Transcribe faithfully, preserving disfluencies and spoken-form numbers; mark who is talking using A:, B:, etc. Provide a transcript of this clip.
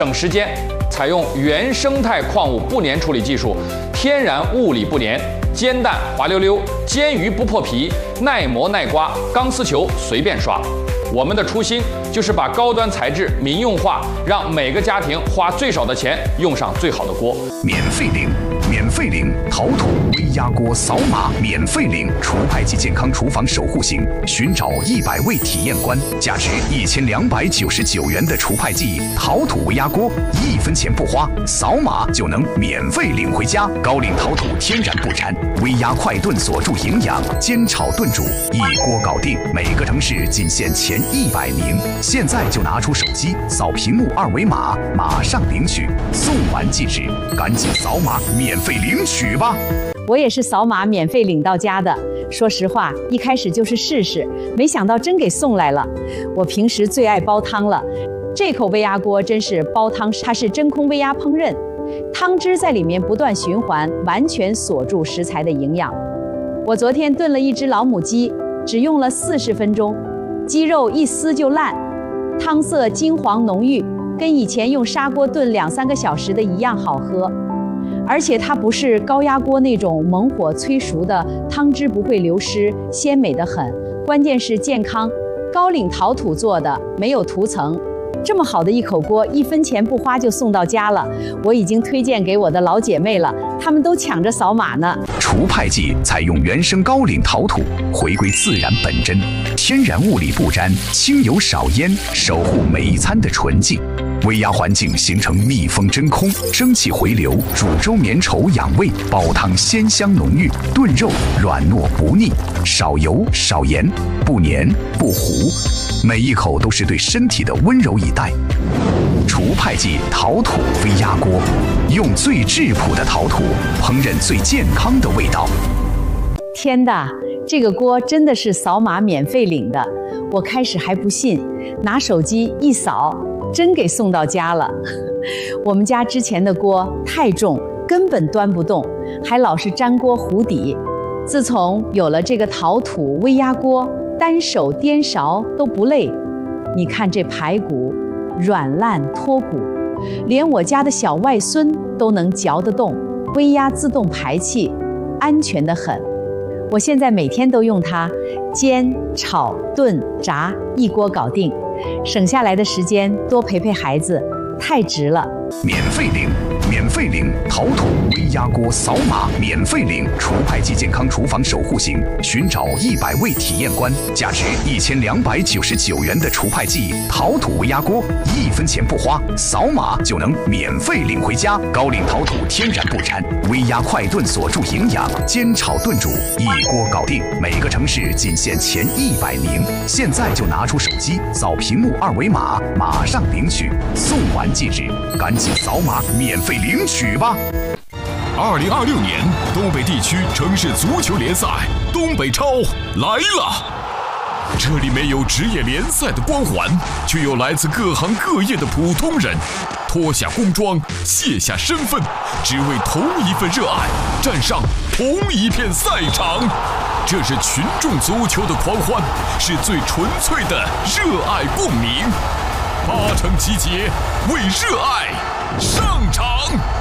A: 省时间，采用原生态矿物不粘处理技术，天然物理不粘，煎蛋滑溜溜，煎鱼不破皮，耐磨耐刮，钢丝球随便刷。我们的初心就是把高端材质民用化，让每个家庭花最少的钱用上最好的锅。
B: 免费领，免费领陶土微压锅，扫码免费领除派及健康厨房守护型，寻找一百位体验官，价值一千两百九十九元的除派剂陶土微压锅，一分钱不花，扫码就能免费领回家。高岭陶土天然不粘，微压快炖锁住营养，煎炒炖煮一锅搞定。每个城市仅限前一百名，现在就拿出手机扫屏幕二维码，马上领取，送完即止，赶紧扫码免费领取吧。
C: 我也是扫码免费领到家的。说实话，一开始就是试试，没想到真给送来了。我平时最爱煲汤了，这口微压锅真是煲汤，它是真空微压烹饪，汤汁在里面不断循环，完全锁住食材的营养。我昨天炖了一只老母鸡，只用了四十分钟，鸡肉一撕就烂，汤色金黄浓郁，跟以前用砂锅炖两三个小时的一样好喝。而且它不是高压锅那种猛火催熟的，汤汁不会流失，鲜美得很。关键是健康，高岭陶土做的，没有涂层。这么好的一口锅，一分钱不花就送到家了。我已经推荐给我的老姐妹了，她们都抢着扫码呢。
B: 除派剂采用原生高岭陶土，回归自然本真，天然物理不沾，轻油少烟，守护每一餐的纯净。微压环境形成密封真空，蒸汽回流，煮粥绵稠养胃，煲汤鲜香浓郁，炖肉软糯不腻，少油少盐，不黏不糊，每一口都是对身体的温柔以待。除派剂陶土微压锅，用最质朴的陶土烹饪最健康的味道。
C: 天的，这个锅真的是扫码免费领的。我开始还不信，拿手机一扫，真给送到家了。我们家之前的锅太重，根本端不动，还老是粘锅糊底。自从有了这个陶土微压锅，单手颠勺都不累。你看这排骨软烂脱骨，连我家的小外孙都能嚼得动，微压自动排气，安全得很。我现在每天都用它，煎、炒、炖、炸，一锅搞定。省下来的时间多陪陪孩子，太值了。
B: 免费领，免费领陶土微压锅，扫码免费领除派剂健康厨房守护型，寻找一百位体验官，价值一千两百九十九元的除派剂陶土微压锅，一分钱不花，扫码就能免费领回家。高岭陶土天然不粘，微压快炖锁住营养，煎炒炖煮一锅搞定。每个城市仅限前一百名，现在就拿出手机扫屏幕二维码，马上领取，送完即止，赶紧扫码免费领取吧。
D: 二零二六年东北地区城市足球联赛东北超来了，这里没有职业联赛的光环，却有来自各行各业的普通人，脱下工装，卸下身份，只为同一份热爱，站上同一片赛场。这是群众足球的狂欢，是最纯粹的热爱共鸣。八城集结，为热爱上场。